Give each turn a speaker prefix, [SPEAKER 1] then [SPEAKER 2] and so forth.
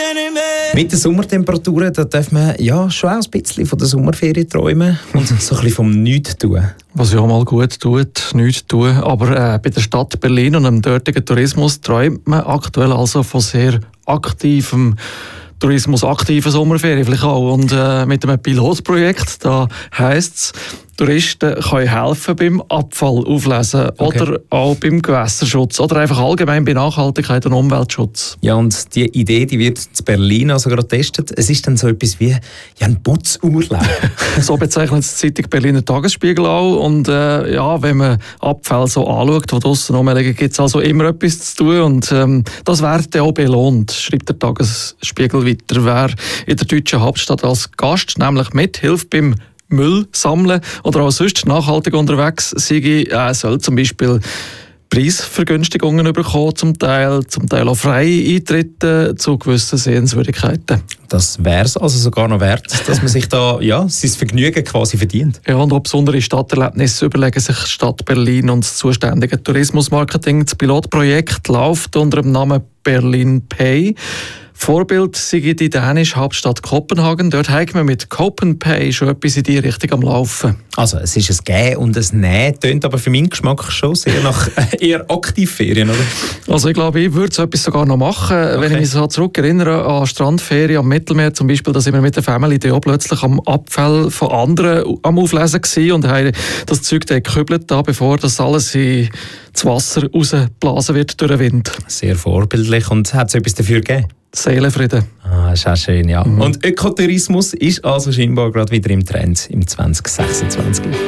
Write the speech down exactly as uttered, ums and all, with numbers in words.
[SPEAKER 1] Mit den Sommertemperaturen da darf man ja schon auch ein bisschen von der Sommerferien träumen und so ein bisschen vom Nichts tun.
[SPEAKER 2] Was ja mal gut tut, nichts tun. Aber äh, bei der Stadt Berlin und dem dortigen Tourismus träumt man aktuell also von sehr aktivem Tourismus, aktiven Sommerferien vielleicht auch. Und äh, mit einem Pilotprojekt, da heisst es, Touristen können helfen beim Abfall auflesen okay. oder auch beim Gewässerschutz oder einfach allgemein bei Nachhaltigkeit und Umweltschutz.
[SPEAKER 1] Ja, und die Idee, die wird in Berlin also gerade getestet. Es ist dann so etwas wie ja, ein Putzurlaub.
[SPEAKER 2] So bezeichnet es die Zeitung Berliner Tagesspiegel auch. Und äh, ja, wenn man Abfälle so anschaut, die draussen rumliegen, gibt es also immer etwas zu tun. Und ähm, das wird auch belohnt, schreibt der Tagesspiegel weiter. Wer in der deutschen Hauptstadt als Gast nämlich mithilft beim Müll sammeln oder auch sonst nachhaltig unterwegs sei, äh, soll zum Beispiel Preisvergünstigungen bekommen, zum Teil, zum Teil auch freie Eintritte zu gewissen Sehenswürdigkeiten.
[SPEAKER 1] Das wäre es also sogar noch wert, dass man sich da ja, sein Vergnügen quasi verdient.
[SPEAKER 2] Ja, und auch besondere Stadterlebnisse überlegen sich Stadt Berlin und das zuständige Tourismusmarketing. Das Pilotprojekt läuft unter dem Namen Berlin Pay. Vorbild sei die dänische Hauptstadt Kopenhagen. Dort hat man mit CopenPay schon etwas in die Richtung am Laufen.
[SPEAKER 1] Also es ist ein Gehen und ein Nehmen, tönt aber für meinen Geschmack schon sehr nach eher Aktivferien, oder?
[SPEAKER 2] Also ich glaube, ich würde so etwas sogar noch machen. Okay. Wenn ich mich so zurückerinnere an Strandferien am Mittelmeer zum Beispiel, da sind wir mit der Family da plötzlich am Abfall von anderen am Auflesen gewesen und haben das Zeug dann gekübelt, da, bevor das alles in das Wasser rausgeblasen wird durch den Wind.
[SPEAKER 1] Sehr vorbildlich. Und hat es etwas dafür gegeben?
[SPEAKER 2] Seelenfrieden.
[SPEAKER 1] Ah, ist auch schön, ja. Mhm. Und Ökotourismus ist also scheinbar gerade wieder im Trend im zwanzig sechsundzwanzig.